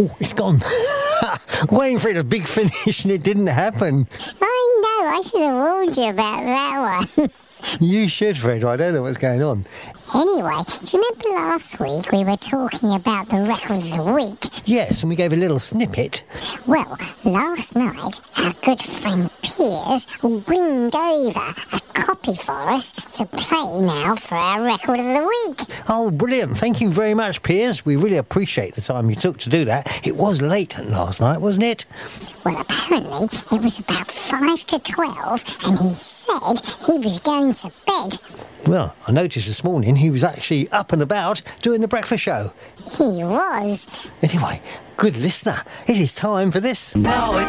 Oh, it's gone. Waiting for the big finish and it didn't happen. I know, I should have warned you about that one. You should, Fred. I don't know what's going on. Anyway, do you remember last week we were talking about the record of the week? Yes, and we gave a little snippet. Well, last night, our good friend Piers winged over a copy for us to play now for our record of the week. Oh, brilliant. Thank you very much, Piers. We really appreciate the time you took to do that. It was late last night, wasn't it? Well, apparently it was about 5 to 12 and he said he was going to bed. Well, I noticed this morning he was actually up and about doing the breakfast show. He was. Anyway, good listener, it is time for this. Now